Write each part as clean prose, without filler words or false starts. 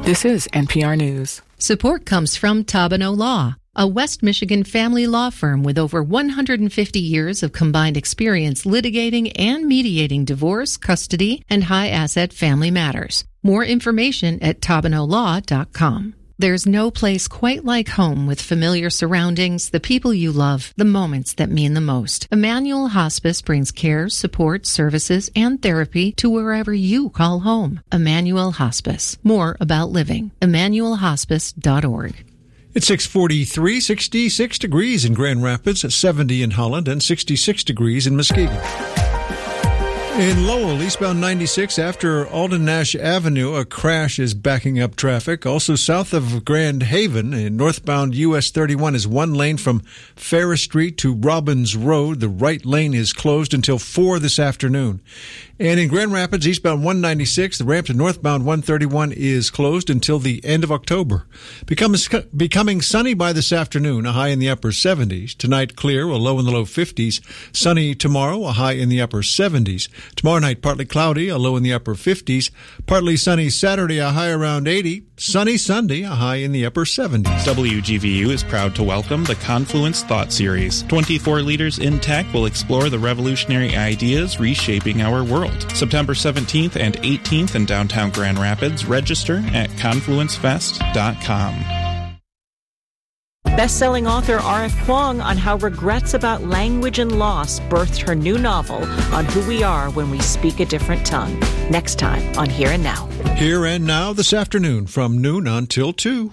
This is NPR News. Support comes from Tabano Law, a West Michigan family law firm with over 150 years of combined experience litigating and mediating divorce, custody, and high-asset family matters. More information at tabanolaw.com. There's no place quite like home with familiar surroundings, the people you love, the moments that mean the most. Emmanuel Hospice brings care, support, services, and therapy to wherever you call home. Emmanuel Hospice. More about living. EmmanuelHospice.org. It's 6:43, 66 degrees in Grand Rapids, 70 in Holland, and 66 degrees in Muskegon. In Lowell, eastbound 96, after Alden Nash Avenue, a crash is backing up traffic. Also south of Grand Haven, in northbound US 31 is one lane from Ferris Street to Robbins Road. The right lane is closed until 4 this afternoon. And in Grand Rapids, eastbound 196, the ramp to northbound 131 is closed until the end of October. Becoming sunny by this afternoon, a high in the upper 70s. Tonight, clear, a low in the low 50s. Sunny tomorrow, a high in the upper 70s. Tomorrow night, partly cloudy, a low in the upper 50s. Partly sunny Saturday, a high around 80. Sunny Sunday, a high in the upper 70s. WGVU is proud to welcome the Confluence Thought Series. 24 leaders in tech will explore the revolutionary ideas reshaping our world. September 17th and 18th in downtown Grand Rapids. Register at confluencefest.com. Best-selling author R.F. Kuang on how regrets about language and loss birthed her new novel on who we are when we speak a different tongue. Next time on Here and Now. Here and Now this afternoon from noon until 2.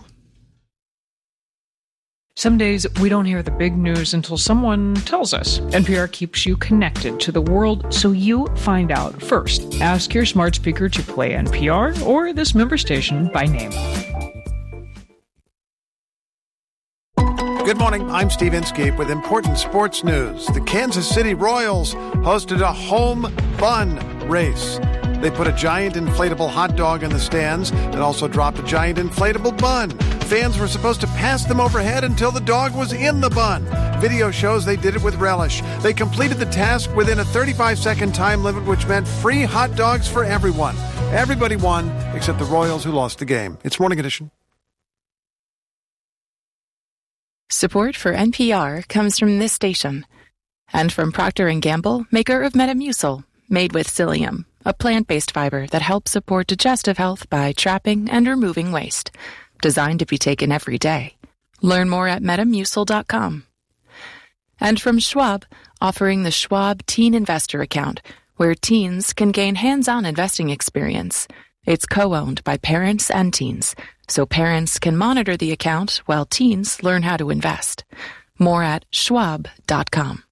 Some days we don't hear the big news until someone tells us. NPR keeps you connected to the world so you find out first. Ask your smart speaker to play NPR or this member station by name. Good morning, I'm Steve Inskeep with important sports news. The Kansas City Royals hosted a home bun race. They put a giant inflatable hot dog in the stands and also dropped a giant inflatable bun. Fans were supposed to pass them overhead until the dog was in the bun. Video shows they did it with relish. They completed the task within a 35-second time limit, which meant free hot dogs for everyone. Everybody won except the Royals, who lost the game. It's Morning Edition. Support for NPR comes from this station and from Procter & Gamble, maker of Metamucil, made with psyllium, a plant-based fiber that helps support digestive health by trapping and removing waste. Designed to be taken every day. Learn more at Metamucil.com. And from Schwab, offering the Schwab Teen Investor Account, where teens can gain hands-on investing experience. It's co-owned by parents and teens, so parents can monitor the account while teens learn how to invest. More at schwab.com.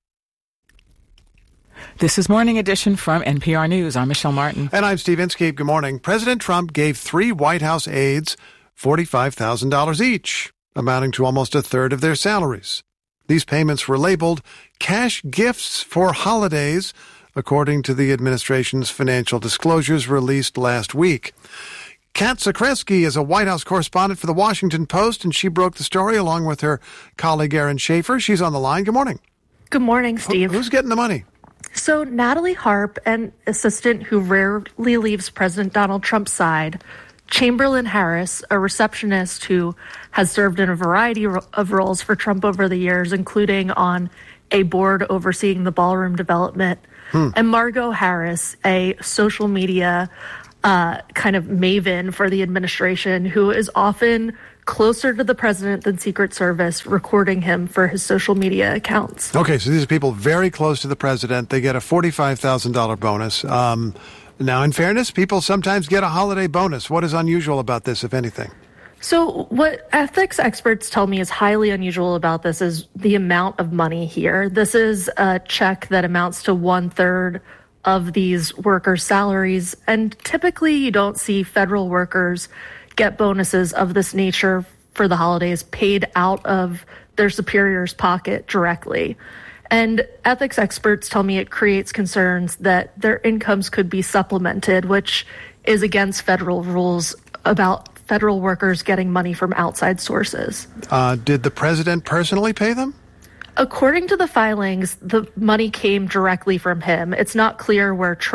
This is Morning Edition from NPR News. I'm Michelle Martin. And I'm Steve Inskeep. Good morning. President Trump gave 3 White House aides $45,000 each, amounting to almost a third of their salaries. These payments were labeled cash gifts for holidays, according to the administration's financial disclosures released last week. Kat Zakrzewski is a White House correspondent for The Washington Post, and she broke the story along with her colleague Aaron Schaefer. She's on the line. Good morning. Good morning, Steve. Who's getting the money? So Natalie Harp, an assistant who rarely leaves President Donald Trump's side, Chamberlain Harris, a receptionist who has served in a variety of roles for Trump over the years, including on a board overseeing the ballroom development, and Margot Harris, a social media kind of maven for the administration, who is often closer to the president than Secret Service, recording him for his social media accounts. Okay, so these are people very close to the president. They get a $45,000 bonus. Now, in fairness, people sometimes get a holiday bonus. What is unusual about this, if anything? So what ethics experts tell me is highly unusual about this is the amount of money here. This is a check that amounts to 1/3 of these workers' salaries. And typically you don't see federal workers get bonuses of this nature for the holidays paid out of their superior's pocket directly. And ethics experts tell me it creates concerns that their incomes could be supplemented, which is against federal rules about federal workers getting money from outside sources. Did the president personally pay them? According to the filings, the money came directly from him. It's not clear where Trump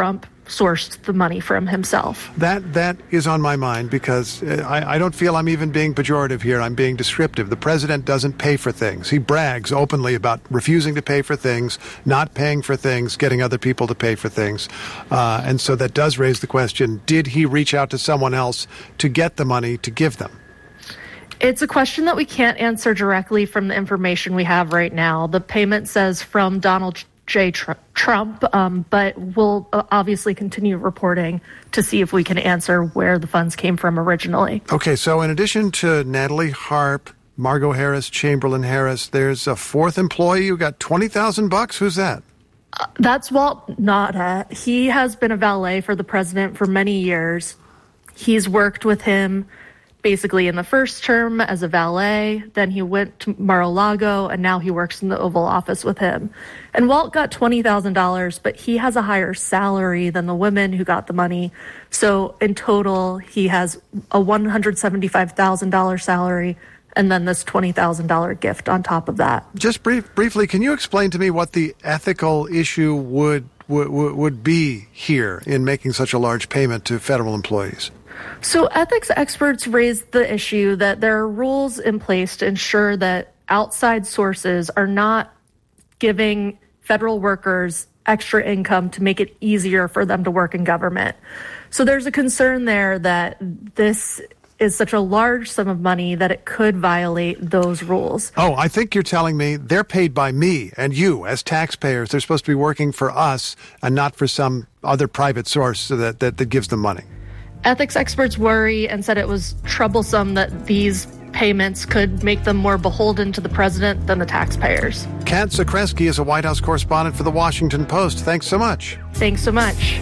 sourced the money from himself. That is on my mind because I don't feel I'm even being pejorative here. I'm being descriptive. The president doesn't pay for things. He brags openly about refusing to pay for things, not paying for things, getting other people to pay for things. And so that does raise the question, did he reach out to someone else to get the money to give them? It's a question that we can't answer directly from the information we have right now. The payment says from Donald J. Trump, but we'll obviously continue reporting to see if we can answer where the funds came from originally. Okay, so in addition to Natalie Harp, Margot Harris, Chamberlain Harris, there's a fourth employee who got $20,000. Who's that? That's Walt Nauta. He has been a valet for the president for many years. He's worked with him basically in the first term as a valet, then he went to Mar-a-Lago, and now he works in the Oval Office with him. And Walt got $20,000, but he has a higher salary than the women who got the money. So in total, he has a $175,000 salary and then this $20,000 gift on top of that. Just briefly, can you explain to me what the ethical issue would be here in making such a large payment to federal employees? So ethics experts raised the issue that there are rules in place to ensure that outside sources are not giving federal workers extra income to make it easier for them to work in government. So there's a concern there that this is such a large sum of money that it could violate those rules. Oh, I think you're telling me they're paid by me and you as taxpayers. They're supposed to be working for us and not for some other private source that gives them money. Ethics experts worry and said it was troublesome that these payments could make them more beholden to the president than the taxpayers. Kat Zakrzewski is a White House correspondent for The Washington Post. Thanks so much. Thanks so much.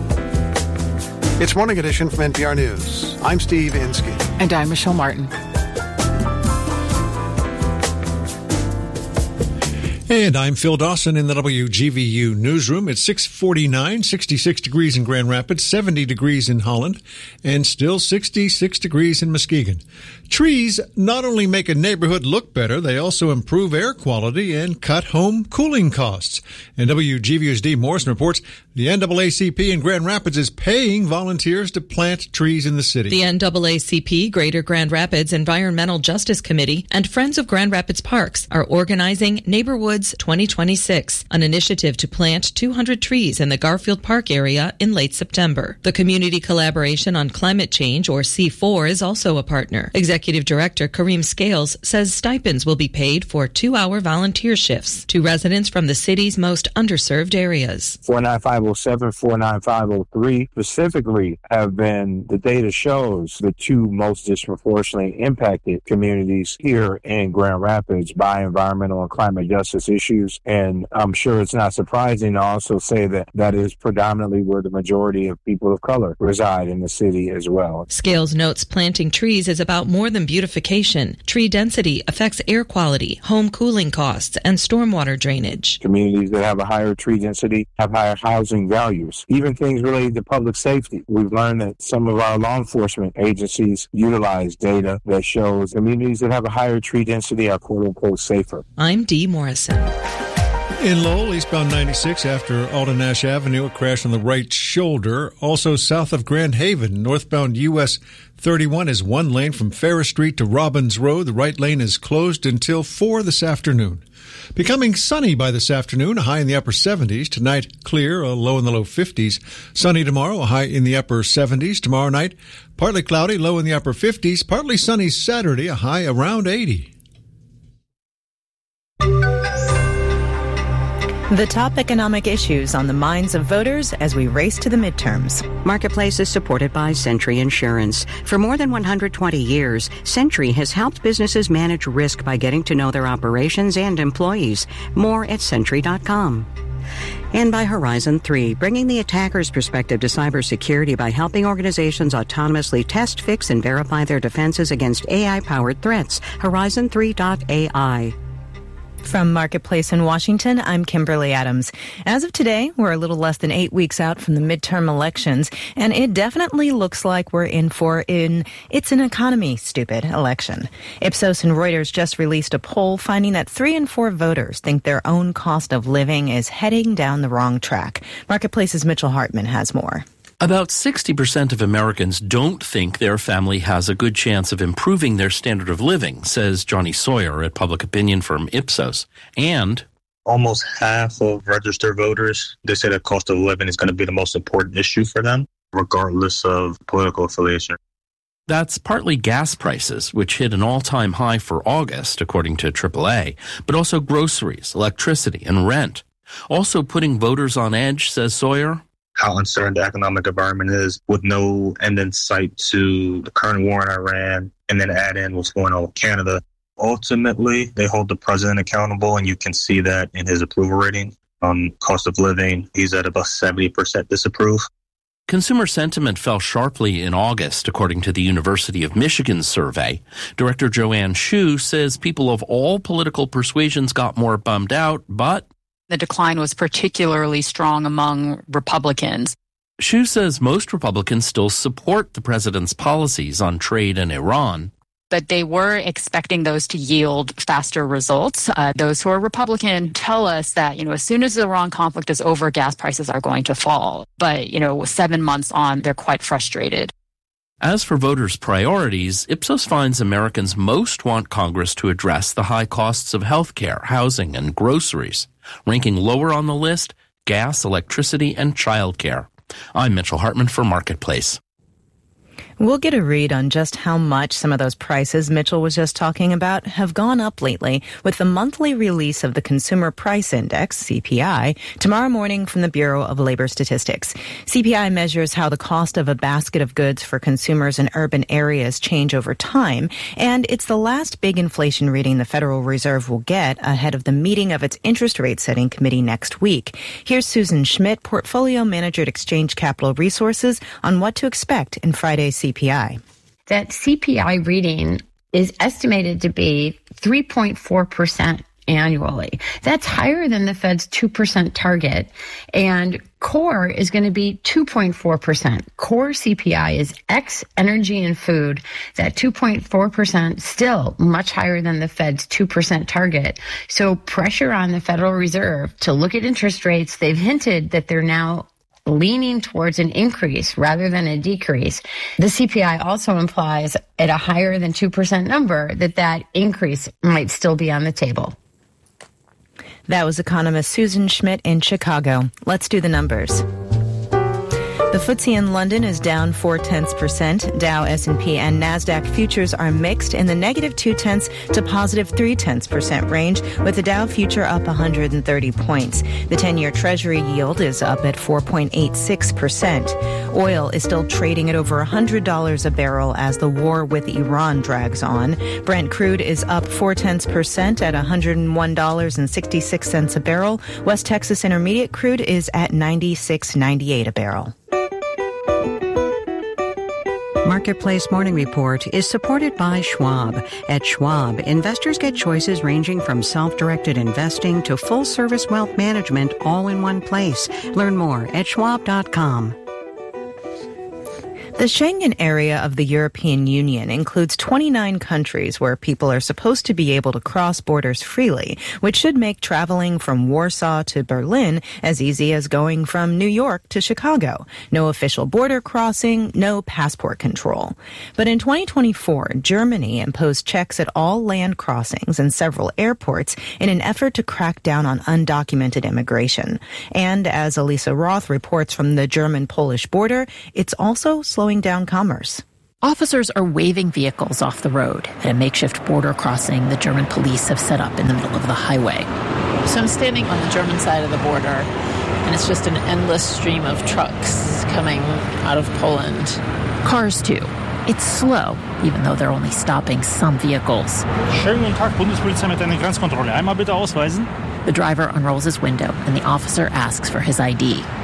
It's Morning Edition from NPR News. I'm Steve Inskeep. And I'm Michelle Martin. And I'm Phil Dawson in the WGVU newsroom. It's 6:49, 66 degrees in Grand Rapids, 70 degrees in Holland, and still 66 degrees in Muskegon. Trees not only make a neighborhood look better, they also improve air quality and cut home cooling costs. And WGVU's Dee Morrison reports the NAACP in Grand Rapids is paying volunteers to plant trees in the city. The NAACP Greater Grand Rapids Environmental Justice Committee and Friends of Grand Rapids Parks are organizing Neighborwoods 2026, an initiative to plant 200 trees in the Garfield Park area in late September. The Community Collaboration on Climate Change, or C4, is also a partner. Executive Director Kareem Scales says stipends will be paid for 2-hour volunteer shifts to residents from the city's most underserved areas. 49507, 49503 specifically have been, the data shows, the two most disproportionately impacted communities here in Grand Rapids by environmental and climate justice issues. And I'm sure it's not surprising to also say that that is predominantly where the majority of people of color reside in the city as well. Scales notes planting trees is about more than beautification. Tree density affects air quality, home cooling costs, and stormwater drainage. Communities that have a higher tree density have higher housing values. Even things related to public safety. We've learned that some of our law enforcement agencies utilize data that shows communities that have a higher tree density are quote-unquote safer. I'm Dee Morrison. In Lowell, eastbound 96, after Alden Nash Avenue, a crash on the right shoulder. Also south of Grand Haven, northbound US 31 is one lane from Ferris Street to Robbins Road. The right lane is closed until 4 this afternoon. Becoming sunny by this afternoon, a high in the upper 70s. Tonight, clear, a low in the low 50s. Sunny tomorrow, a high in the upper 70s. Tomorrow night, partly cloudy, low in the upper 50s. Partly sunny Saturday, a high around 80. The top economic issues on the minds of voters as we race to the midterms. Marketplace is supported by Century Insurance. For more than 120 years, Century has helped businesses manage risk by getting to know their operations and employees. More at Century.com. And by Horizon 3, bringing the attacker's perspective to cybersecurity by helping organizations autonomously test, fix, and verify their defenses against AI-powered threats. Horizon3.ai. From Marketplace in Washington, I'm Kimberly Adams. As of today, we're a little less than 8 weeks out from the midterm elections, and it definitely looks like we're in for it's an economy, stupid election. Ipsos and Reuters just released a poll finding that 3 in 4 voters think their own cost of living is heading down the wrong track. Marketplace's Mitchell Hartman has more. About 60% of Americans don't think their family has a good chance of improving their standard of living, says Johnny Sawyer at public opinion firm Ipsos. And almost half of registered voters, they say that cost of living is going to be the most important issue for them, regardless of political affiliation. That's partly gas prices, which hit an all-time high for August, according to AAA, but also groceries, electricity, and rent. Also putting voters on edge, says Sawyer, how uncertain the economic environment is with no end in sight to the current war in Iran, and then add in what's going on with Canada. Ultimately, they hold the president accountable, and you can see that in his approval rating on cost of living. He's at about 70% disapprove. Consumer sentiment fell sharply in August, according to the University of Michigan survey. Director Joanne Shu says people of all political persuasions got more bummed out, but the decline was particularly strong among Republicans. Shu says most Republicans still support the president's policies on trade and Iran. But they were expecting those to yield faster results. Those who are Republican tell us that, as soon as the Iran conflict is over, gas prices are going to fall. But, 7 months on, they're quite frustrated. As for voters' priorities, Ipsos finds Americans most want Congress to address the high costs of health care, housing, and groceries. Ranking lower on the list, gas, electricity, and childcare. I'm Mitchell Hartman for Marketplace. We'll get a read on just how much some of those prices Mitchell was just talking about have gone up lately with the monthly release of the Consumer Price Index, CPI, tomorrow morning from the Bureau of Labor Statistics. CPI measures how the cost of a basket of goods for consumers in urban areas change over time, and it's the last big inflation reading the Federal Reserve will get ahead of the meeting of its interest rate setting committee next week. Here's Susan Schmidt, Portfolio Manager at Exchange Capital Resources, on what to expect in Friday's CPI. That CPI reading is estimated to be 3.4% annually. That's higher than the Fed's 2% target. And core is going to be 2.4%. Core CPI is X energy and food. That 2.4% still much higher than the Fed's 2% target. So pressure on the Federal Reserve to look at interest rates. They've hinted that they're now leaning towards an increase rather than a decrease. The CPI also implies at a higher than 2% number that increase might still be on the table. That was economist Susan Schmidt in Chicago. Let's do the numbers. The FTSE in London is down 0.4%. Dow, S&P, and NASDAQ futures are mixed in the -0.2% to +0.3% range, with the Dow future up 130 points. The 10-year Treasury yield is up at 4.86%. Oil is still trading at over $100 a barrel as the war with Iran drags on. Brent crude is up 0.4% at $101.66 a barrel. West Texas Intermediate crude is at $96.98 a barrel. Marketplace Morning Report is supported by Schwab. At Schwab, investors get choices ranging from self-directed investing to full-service wealth management all in one place. Learn more at schwab.com. The Schengen area of the European Union includes 29 countries where people are supposed to be able to cross borders freely, which should make traveling from Warsaw to Berlin as easy as going from New York to Chicago. No official border crossing, no passport control. But in 2024, Germany imposed checks at all land crossings and several airports in an effort to crack down on undocumented immigration. And as Elisa Roth reports from the German-Polish border, it's also slowing down commerce. Officers are waving vehicles off the road at a makeshift border crossing the German police have set up in the middle of the highway. So I'm standing on the German side of the border, and it's just an endless stream of trucks coming out of Poland. Cars, too. It's slow, even though they're only stopping some vehicles. Schönen guten Tag, Bundespolizei mit einer Grenzkontrolle. Einmal bitte ausweisen. The driver unrolls his window, and the officer asks for his ID.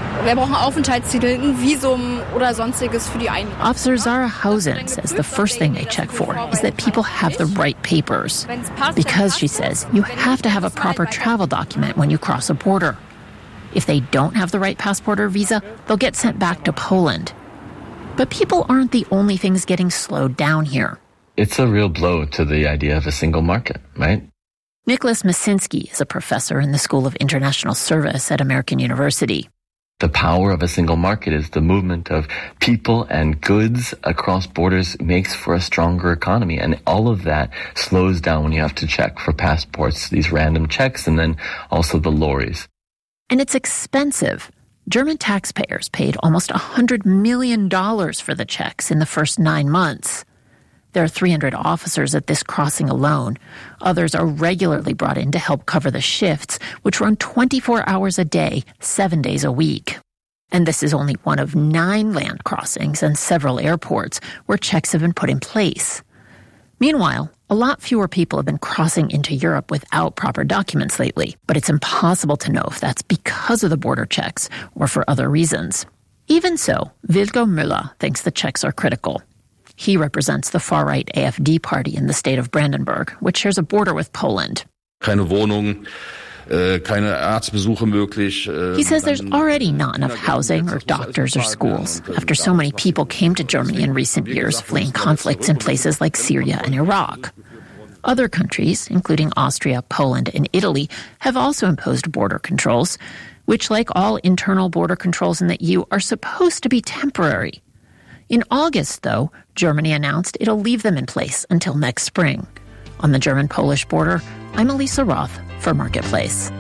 Wir brauchen Aufenthaltstitel, ein Visum oder sonstiges für die Einreise. Officer Zara Hausen says the first thing they check for is that people have the right papers. Because, she says, you have to have a proper travel document when you cross a border. If they don't have the right passport or visa, they'll get sent back to Poland. But people aren't the only things getting slowed down here. It's a real blow to the idea of a single market, right? Nicholas Masinski is a professor in the School of International Service at American University. The power of a single market is the movement of people and goods across borders makes for a stronger economy. And all of that slows down when you have to check for passports, these random checks, and then also the lorries. And it's expensive. German taxpayers paid almost $100 million for the checks in the first 9 months. There are 300 officers at this crossing alone. Others are regularly brought in to help cover the shifts, which run 24 hours a day, 7 days a week. And this is only one of 9 land crossings and several airports where checks have been put in place. Meanwhile, a lot fewer people have been crossing into Europe without proper documents lately, but it's impossible to know if that's because of the border checks or for other reasons. Even so, Wilco Müller thinks the checks are critical. He represents the far-right AfD party in the state of Brandenburg, which shares a border with Poland. Keine Wohnung, keine Arztbesuche möglich. He says there's already not enough housing or doctors or schools after so many people came to Germany in recent years fleeing conflicts in places like Syria and Iraq. Other countries, including Austria, Poland, and Italy, have also imposed border controls, which, like all internal border controls in the EU, are supposed to be temporary. In August, though, Germany announced it'll leave them in place until next spring. On the German-Polish border, I'm Elisa Roth for Marketplace.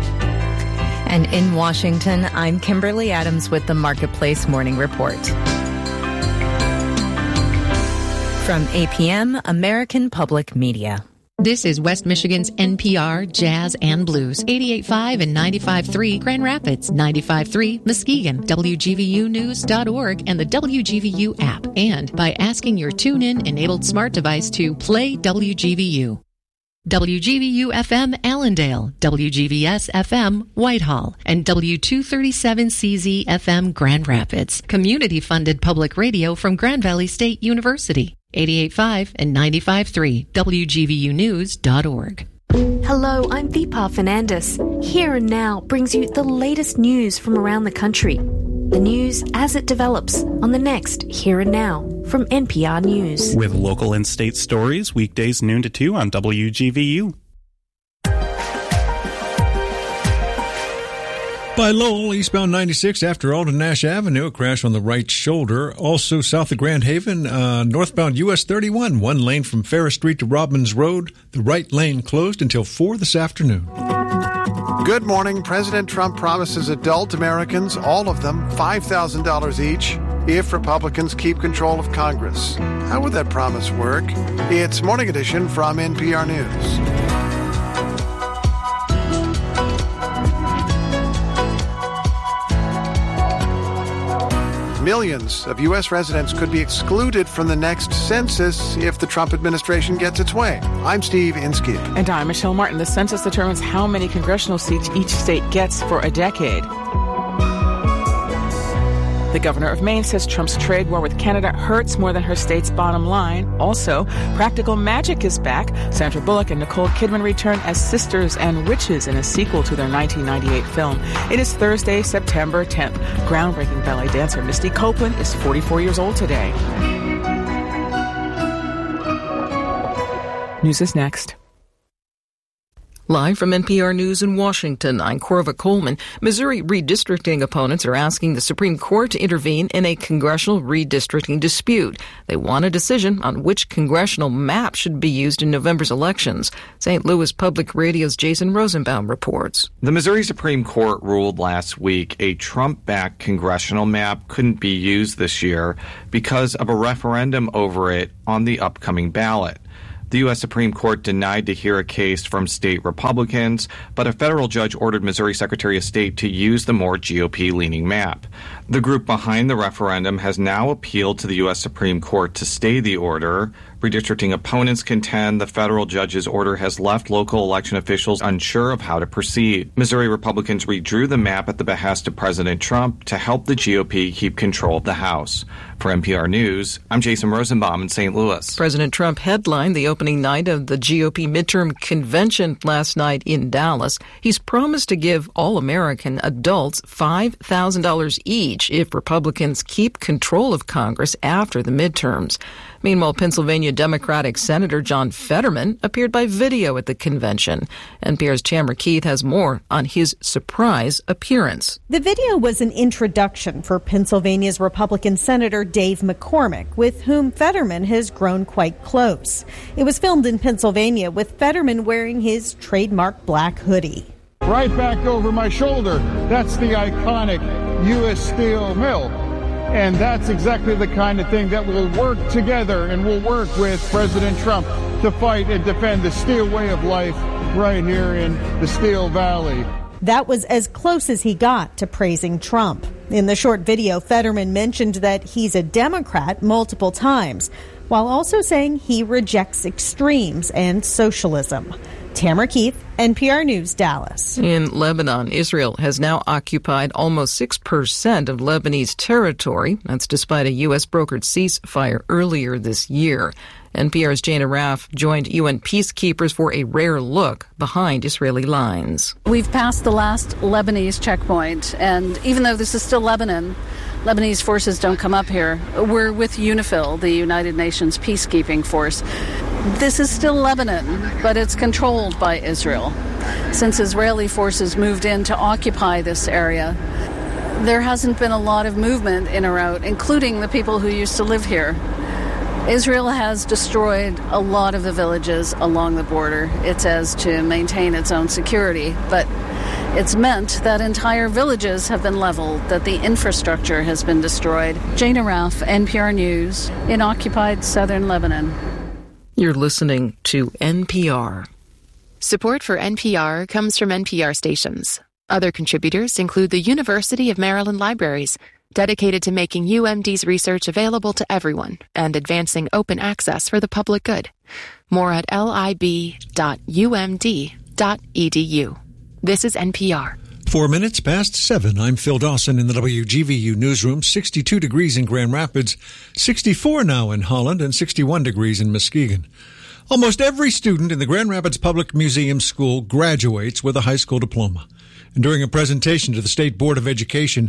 And in Washington, I'm Kimberly Adams with the Marketplace Morning Report. From APM, American Public Media. This is West Michigan's NPR Jazz and Blues, 88.5 and 95.3 Grand Rapids, 95.3 Muskegon, WGVUnews.org, and the WGVU app, and by asking your TuneIn-enabled smart device to play WGVU. WGVU-FM Allendale, WGVS-FM Whitehall, and W237CZ-FM Grand Rapids, community-funded public radio from Grand Valley State University. 88.5 and 95.3 WGVUnews.org. Hello, I'm Deepa Fernandes. Here and Now brings you the latest news from around the country. The news as it develops on the next Here and Now from NPR News. With local and state stories, weekdays noon to 2 on WGVU. By Lowell, eastbound 96 after Alden Nash Avenue, a crash on the right shoulder. Also south of Grand Haven, northbound US 31, one lane from Ferris Street to Robbins Road. The right lane closed until 4 this afternoon. Good morning. President Trump promises adult Americans, all of them, $5,000 each if Republicans keep control of Congress. How would that promise work? It's Morning Edition from NPR News. Millions of U.S. residents could be excluded from the next census if the Trump administration gets its way. I'm Steve Inskeep. And I'm Michelle Martin. The census determines how many congressional seats each state gets for a decade. The governor of Maine says Trump's trade war with Canada hurts more than her state's bottom line. Also, Practical Magic is back. Sandra Bullock and Nicole Kidman return as sisters and witches in a sequel to their 1998 film. It is Thursday, September 10th. Groundbreaking ballet dancer Misty Copeland is 44 years old today. News is next. Live from NPR News in Washington, I'm Corva Coleman. Missouri redistricting opponents are asking the Supreme Court to intervene in a congressional redistricting dispute. They want a decision on which congressional map should be used in November's elections. St. Louis Public Radio's Jason Rosenbaum reports. The Missouri Supreme Court ruled last week a Trump-backed congressional map couldn't be used this year because of a referendum over it on the upcoming ballot. The U.S. Supreme Court denied to hear a case from state Republicans, but a federal judge ordered Missouri Secretary of State to use the more GOP-leaning map. The group behind the referendum has now appealed to the U.S. Supreme Court to stay the order. Redistricting opponents contend the federal judge's order has left local election officials unsure of how to proceed. Missouri Republicans redrew the map at the behest of President Trump to help the GOP keep control of the House. For NPR News, I'm Jason Rosenbaum in St. Louis. President Trump headlined the opening night of the GOP midterm convention last night in Dallas. He's promised to give all American adults $5,000 each if Republicans keep control of Congress after the midterms. Meanwhile, Pennsylvania Democratic Senator John Fetterman appeared by video at the convention. NPR's Tamara Keith has more on his surprise appearance. The video was an introduction for Pennsylvania's Republican Senator Dave McCormick, with whom Fetterman has grown quite close. It was filmed in Pennsylvania with Fetterman wearing his trademark black hoodie. Right back over my shoulder, that's the iconic U.S. Steel mill. And that's exactly the kind of thing that will work together and will work with President Trump to fight and defend the steel way of life right here in the Steel Valley. That was as close as he got to praising Trump. In the short video, Fetterman mentioned that he's a Democrat multiple times, while also saying he rejects extremes and socialism. Tamara Keith, NPR News, Dallas. In Lebanon, Israel has now occupied almost 6% of Lebanese territory. That's despite a U.S.-brokered ceasefire earlier this year. NPR's Jana Raff joined UN peacekeepers for a rare look behind Israeli lines. We've passed the last Lebanese checkpoint, and even though this is still Lebanon, Lebanese forces don't come up here. We're with UNIFIL, the United Nations peacekeeping force. This is still Lebanon, but it's controlled by Israel. Since Israeli forces moved in to occupy this area, there hasn't been a lot of movement in or out, including the people who used to live here. Israel has destroyed a lot of the villages along the border. It says to maintain its own security, but it's meant that entire villages have been leveled, that the infrastructure has been destroyed. Jana Raff, NPR News, in occupied southern Lebanon. You're listening to NPR. Support for NPR comes from NPR stations. Other contributors include the University of Maryland Libraries, dedicated to making UMD's research available to everyone and advancing open access for the public good. More at lib.umd.edu. This is NPR. 4 minutes past 7. I'm Phil Dawson in the WGVU newsroom. 62 degrees in Grand Rapids, 64 now in Holland, and 61 degrees in Muskegon. Almost every student in the Grand Rapids Public Museum School graduates with a high school diploma. And during a presentation to the State Board of Education,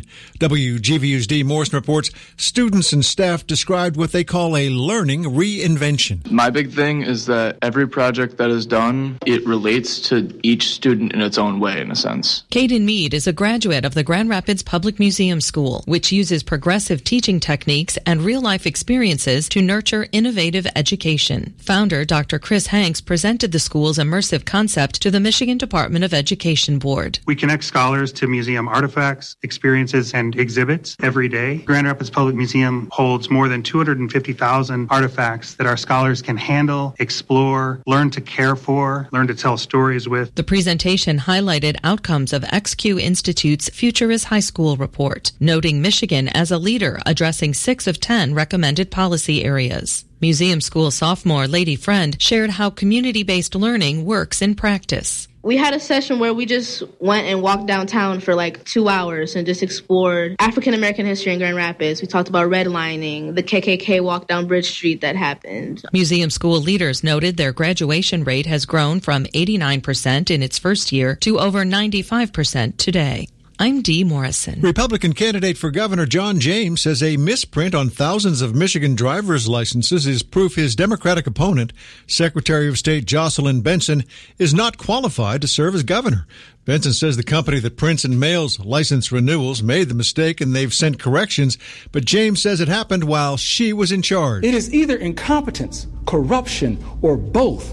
WGVU's Dee Morrison reports students and staff described what they call a learning reinvention. My big thing is that every project that is done, it relates to each student in its own way, in a sense. Caden Mead is a graduate of the Grand Rapids Public Museum School, which uses progressive teaching techniques and real-life experiences to nurture innovative education. Founder Dr. Chris Hanks presented the school's immersive concept to the Michigan Department of Education Board. We connect scholars to museum artifacts, experiences, and exhibits every day. Grand Rapids Public Museum holds more than 250,000 artifacts that our scholars can handle, explore, learn to care for, learn to tell stories with. The presentation highlighted outcomes of XQ Institute's Future is High School report, noting Michigan as a leader addressing 6 of 10 recommended policy areas. Museum School sophomore Lady Friend shared how community-based learning works in practice. We had a session where we just went and walked downtown for like 2 hours and just explored African American history in Grand Rapids. We talked about redlining, the KKK walk down Bridge Street that happened. Museum school leaders noted their graduation rate has grown from 89% in its first year to over 95% today. I'm Dee Morrison. Republican candidate for governor John James says a misprint on thousands of Michigan driver's licenses is proof his Democratic opponent, Secretary of State Jocelyn Benson, is not qualified to serve as governor. Benson says the company that prints and mails license renewals made the mistake and they've sent corrections, but James says it happened while she was in charge. It is either incompetence, corruption, or both.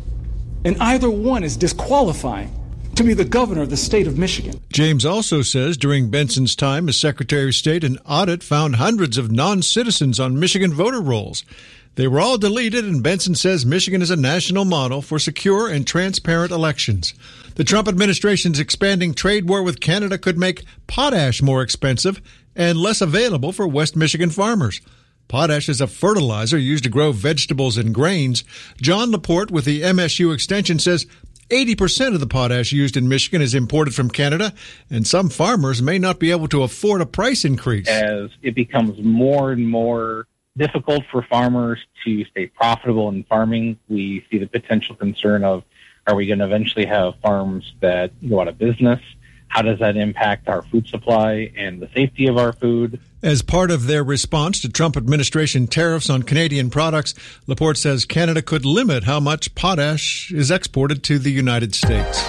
And either one is disqualifying to be the governor of the state of Michigan. James also says during Benson's time as Secretary of State, an audit found hundreds of non-citizens on Michigan voter rolls. They were all deleted, and Benson says Michigan is a national model for secure and transparent elections. The Trump administration's expanding trade war with Canada could make potash more expensive and less available for West Michigan farmers. Potash is a fertilizer used to grow vegetables and grains. John Laporte with the MSU Extension says 80% of the potash used in Michigan is imported from Canada, and some farmers may not be able to afford a price increase. As it becomes more and more difficult for farmers to stay profitable in farming, we see the potential concern of, are we going to eventually have farms that go out of business? How does that impact our food supply and the safety of our food? As part of their response to Trump administration tariffs on Canadian products, Laporte says Canada could limit how much potash is exported to the United States.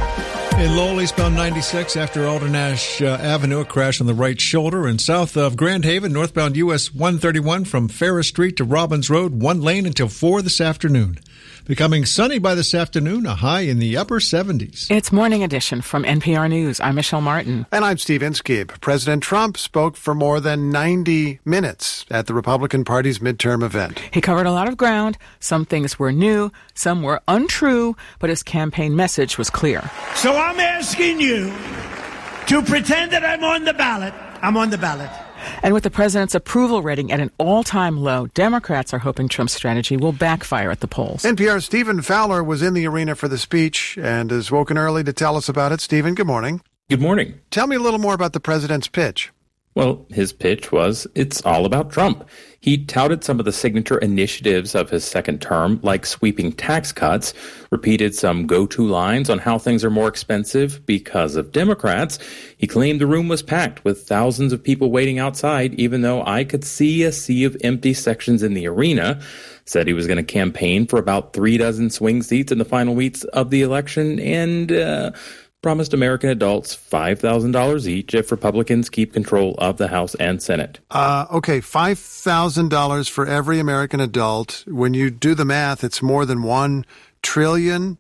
In Lowell, eastbound 96, after Alden Nash Avenue, a crash on the right shoulder, and south of Grand Haven, northbound US 131 from Ferris Street to Robbins Road, one lane until 4 this afternoon. Becoming sunny by this afternoon, a high in the upper 70s. It's Morning Edition from NPR News. I'm Michelle Martin. And I'm Steve Inskeep. President Trump spoke for more than 90 minutes at the Republican Party's midterm event. He covered a lot of ground. Some things were new, some were untrue, but his campaign message was clear. So I'm asking you to pretend that I'm on the ballot. I'm on the ballot. And with the president's approval rating at an all-time low, Democrats are hoping Trump's strategy will backfire at the polls. NPR's Stephen Fowler was in the arena for the speech and is woken early to tell us about it. Stephen, good morning. Good morning. Tell me a little more about the president's pitch. Well, his pitch was, it's all about Trump. He touted some of the signature initiatives of his second term, like sweeping tax cuts, repeated some go-to lines on how things are more expensive because of Democrats. He claimed the room was packed with thousands of people waiting outside, even though I could see a sea of empty sections in the arena. Said he was going to campaign for about 36 swing seats in the final weeks of the election, and promised American adults $5,000 each if Republicans keep control of the House and Senate. Okay, $5,000 for every American adult. When you do the math, it's more than $1 trillion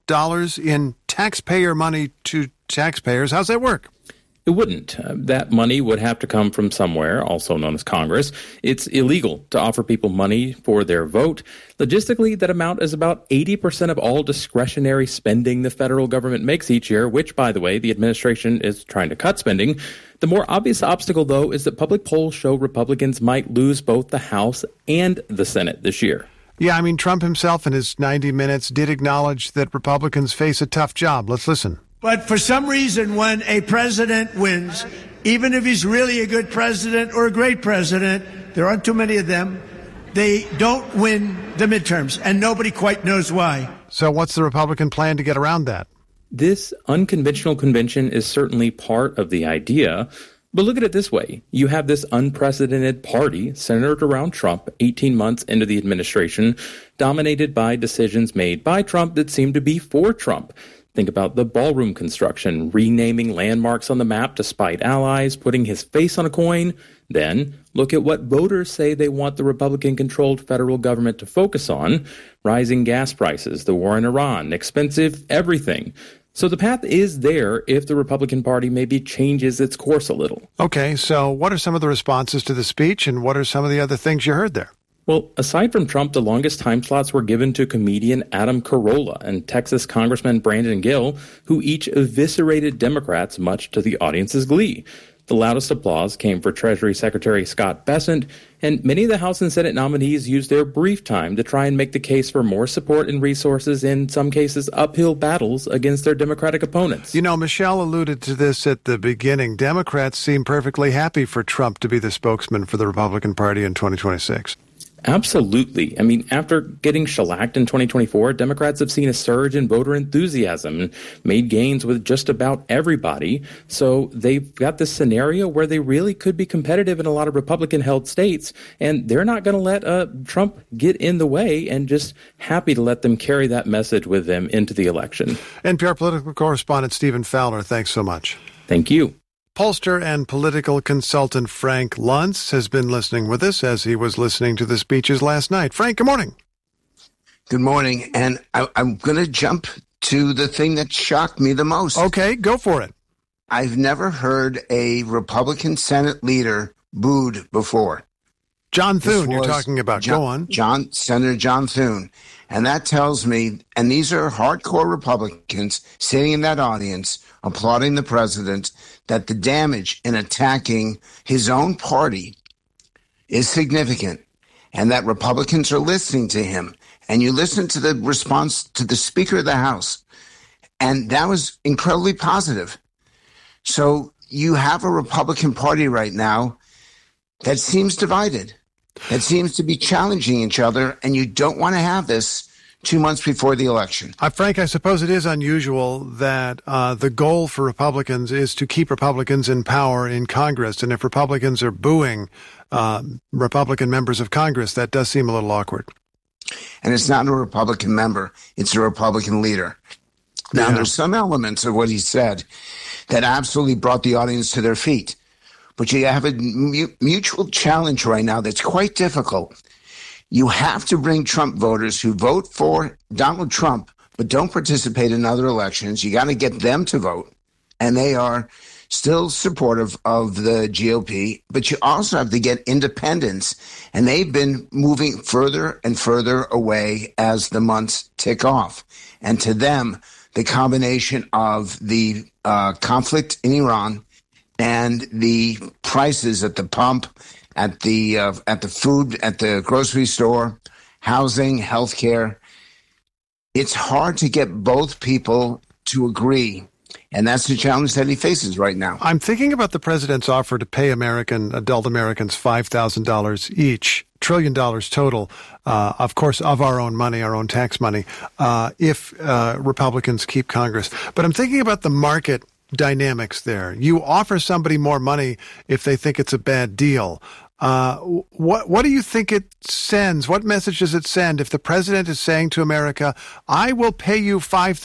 in taxpayer money to taxpayers. How's that work? It wouldn't. That money would have to come from somewhere, also known as Congress. It's illegal to offer people money for their vote. Logistically, that amount is about 80% of all discretionary spending the federal government makes each year, which, by the way, the administration is trying to cut spending. The more obvious obstacle, though, is that public polls show Republicans might lose both the House and the Senate this year. Yeah, I mean, Trump himself in his 90 minutes did acknowledge that Republicans face a tough job. Let's listen. But for some reason, when a president wins, even if he's really a good president or a great president, there aren't too many of them, they don't win the midterms, and nobody quite knows why. So what's the Republican plan to get around that? This unconventional convention is certainly part of the idea. But look at it this way. You have this unprecedented party centered around Trump 18 months into the administration, dominated by decisions made by Trump that seem to be for Trump. Think about the ballroom construction, renaming landmarks on the map to spite allies, putting his face on a coin. Then look at what voters say they want the Republican-controlled federal government to focus on. Rising gas prices, the war in Iran, expensive everything. So the path is there if the Republican Party maybe changes its course a little. Okay, so what are some of the responses to the speech, and what are some of the other things you heard there? Well, aside from Trump, the longest time slots were given to comedian Adam Carolla and Texas Congressman Brandon Gill, who each eviscerated Democrats much to the audience's glee. The loudest applause came for Treasury Secretary Scott Bessent, and many of the House and Senate nominees used their brief time to try and make the case for more support and resources, in some cases uphill battles against their Democratic opponents. You know, Michelle alluded to this at the beginning. Democrats seem perfectly happy for Trump to be the spokesman for the Republican Party in 2026. Absolutely. I mean, after getting shellacked in 2024, Democrats have seen a surge in voter enthusiasm and made gains with just about everybody. So they've got this scenario where they really could be competitive in a lot of Republican-held states, and they're not going to let Trump get in the way, and just happy to let them carry that message with them into the election. NPR political correspondent Stephen Fowler, thanks so much. Thank you. Pollster and political consultant Frank Luntz has been listening with us as he was listening to the speeches last night. Frank, good morning. Good morning. And I'm going to jump to the thing that shocked me the most. Okay, go for it. I've never heard a Republican Senate leader booed before. John Thune, you're talking about. Go on. Senator John Thune. And that tells me, and these are hardcore Republicans sitting in that audience applauding the president, that the damage in attacking his own party is significant. and that Republicans are listening to him. And you listen to the response to the Speaker of the House, and that was incredibly positive. So you have a Republican Party right now that seems divided, that seems to be challenging each other, and you don't want to have this 2 months before the election. Frank, I suppose it is unusual that the goal for Republicans is to keep Republicans in power in Congress. And if Republicans are booing Republican members of Congress, that does seem a little awkward. And it's not a Republican member, it's a Republican leader. Now, there's some elements of what he said that absolutely brought the audience to their feet. But you have a mutual challenge right now that's quite difficult. You have to bring Trump voters who vote for Donald Trump but don't participate in other elections. You got to get them to vote, and they are still supportive of the GOP. But you also have to get independents, and they've been moving further and further away as the months tick off. And to them, the combination of the conflict in Iran and the prices at the pump, at the food, at the grocery store, housing, healthcare. It's hard to get both people to agree. And that's the challenge that he faces right now. I'm thinking about the president's offer to pay adult Americans $5,000 each, $1 trillion total, of course, of our own money, our own tax money, if Republicans keep Congress. But I'm thinking about the market dynamics there. You offer somebody more money if they think it's a bad deal. What do you think it sends? What message does it send if the president is saying to America, I will pay you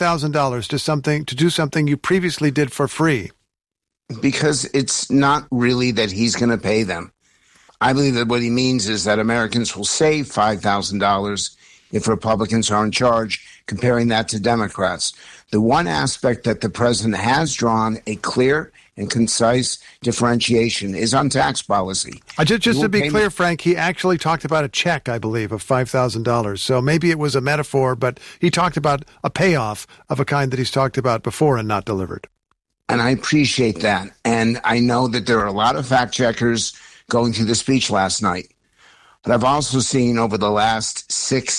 $5,000 to do something you previously did for free? Because it's not really that he's going to pay them. I believe that what he means is that Americans will save $5,000 if Republicans are in charge, comparing that to Democrats. The one aspect that the president has drawn a clear and concise differentiation is on tax policy. Just to be clear, Frank, he actually talked about a check, I believe, of $5,000. So maybe it was a metaphor, but he talked about a payoff of a kind that he's talked about before and not delivered. And I appreciate that. And I know that there are a lot of fact checkers going through the speech last night. But I've also seen over the last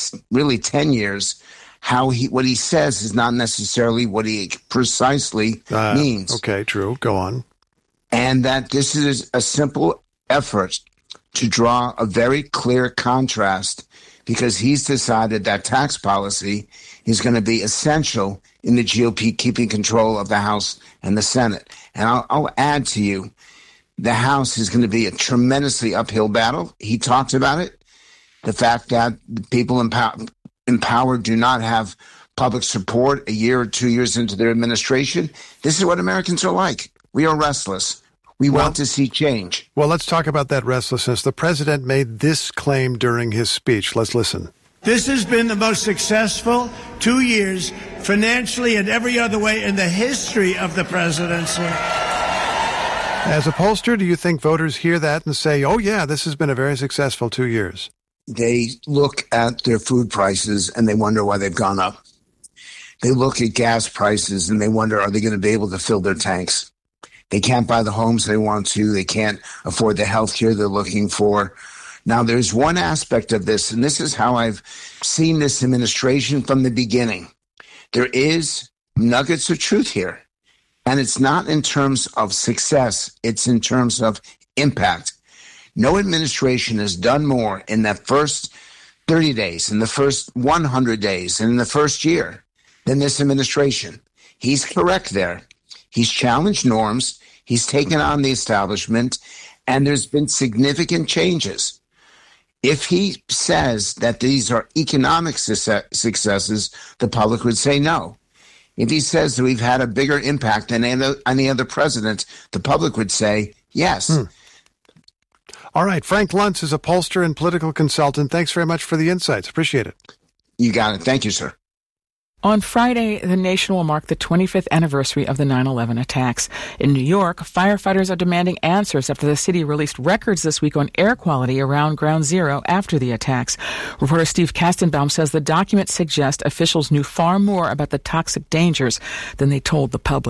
10 years, what he says is not necessarily what he precisely means. Okay, true. Go on. And that this is a simple effort to draw a very clear contrast because he's decided that tax policy is going to be essential in the GOP keeping control of the House and the Senate. And I'll add to you, the House is going to be a tremendously uphill battle. He talked about it. The fact that the people in power do not have public support a year or 2 years into their administration. This is what Americans are like. We are restless. We want to see change. Well, let's talk about that restlessness. The president made this claim during his speech. Let's listen. This has been the most successful 2 years financially and every other way in the history of the presidency. As a pollster, do you think voters hear that and say, oh, yeah, this has been a very successful 2 years? They look at their food prices and they wonder why they've gone up. They look at gas prices and they wonder, are they going to be able to fill their tanks? They can't buy the homes they want to. They can't afford the health care they're looking for. Now, there's one aspect of this, and this is how I've seen this administration from the beginning. There is nuggets of truth here. And it's not in terms of success. It's in terms of impact. No administration has done more in that first 30 days, in the first 100 days, and in the first year than this administration. He's correct there. He's challenged norms. He's taken on the establishment, and there's been significant changes. If he says that these are economic successes, the public would say no. If he says that we've had a bigger impact than any other president, the public would say yes. All right. Frank Luntz is a pollster and political consultant. Thanks very much for the insights. Appreciate it. You got it. Thank you, sir. On Friday, the nation will mark the 25th anniversary of the 9/11 attacks. In New York, firefighters are demanding answers after the city released records this week on air quality around Ground Zero after the attacks. Reporter Steve Kastenbaum says the documents suggest officials knew far more about the toxic dangers than they told the public.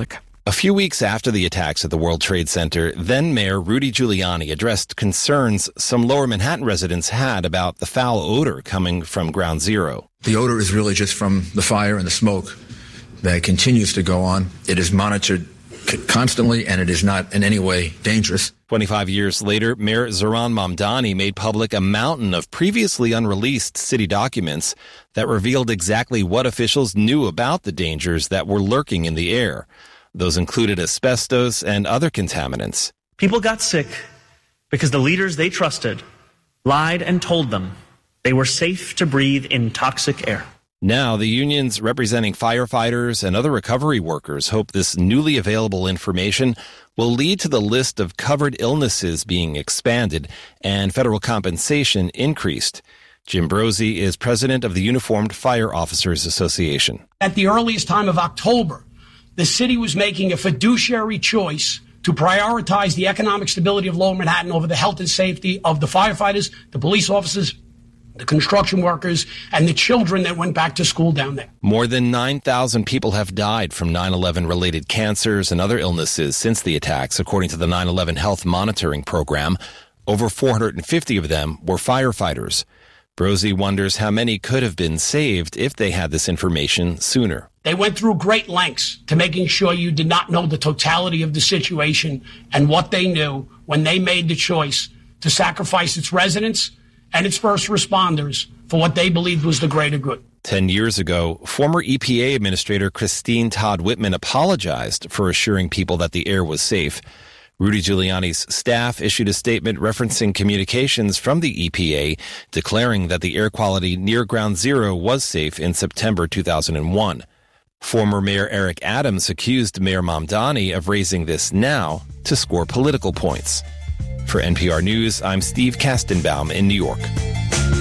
A few weeks after the attacks at the World Trade Center, then Mayor Rudy Giuliani addressed concerns some Lower Manhattan residents had about the foul odor coming from Ground Zero. The odor is really just from the fire and the smoke that continues to go on. It is monitored constantly, and it is not in any way dangerous. 25 years later, Mayor Zohran Mamdani made public a mountain of previously unreleased city documents that revealed exactly what officials knew about the dangers that were lurking in the air. Those included asbestos and other contaminants. People got sick because the leaders they trusted lied and told them they were safe to breathe in toxic air. Now, the unions representing firefighters and other recovery workers hope this newly available information will lead to the list of covered illnesses being expanded and federal compensation increased. Jim Brozzi is president of the Uniformed Fire Officers Association. At the earliest time of October, the city was making a fiduciary choice to prioritize the economic stability of Lower Manhattan over the health and safety of the firefighters, the police officers, the construction workers, and the children that went back to school down there. More than 9,000 people have died from 9/11 related cancers and other illnesses since the attacks, according to the 9/11 Health Monitoring Program. Over 450 of them were firefighters. Brozzi wonders how many could have been saved if they had this information sooner. They went through great lengths to making sure you did not know the totality of the situation and what they knew when they made the choice to sacrifice its residents and its first responders for what they believed was the greater good. 10 years ago, former EPA Administrator Christine Todd Whitman apologized for assuring people that the air was safe. Rudy Giuliani's staff issued a statement referencing communications from the EPA, declaring that the air quality near Ground Zero was safe in September 2001. Former Mayor Eric Adams accused Mayor Mamdani of raising this now to score political points. For NPR News, I'm Steve Kastenbaum in New York.